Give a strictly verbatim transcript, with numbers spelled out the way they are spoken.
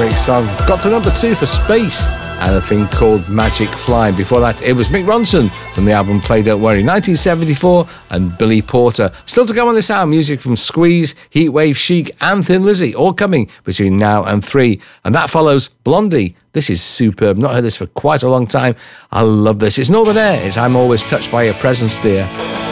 great song. Got to number two for Space and a thing called Magic Fly. Before that, it was Mick Ronson from the album Play Don't Worry, nineteen seventy-four, and Billy Porter. Still to come on this hour, music from Squeeze, Heatwave, Chic, and Thin Lizzy, all coming between now and three. And that follows Blondie. This is superb. Not heard this for quite a long time. I love this. It's Northern Air. It's I'm Always Touched by Your Presence, Dear.